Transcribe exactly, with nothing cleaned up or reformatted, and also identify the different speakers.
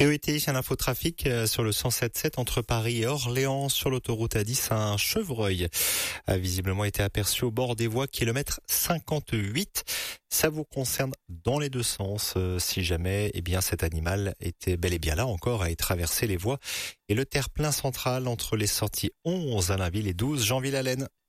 Speaker 1: Priorité à l'infotrafic sur le cent sept sept entre Paris et Orléans sur l'autoroute A dix. Un chevreuil a visiblement été aperçu au bord des voies kilomètre cinquante-huit. Ça vous concerne dans les deux sens. Si jamais, eh bien, cet animal était bel et bien là encore à y traverser les voies et le terre-plein central entre les sorties onze Allainville et douze Jeanville-Allen.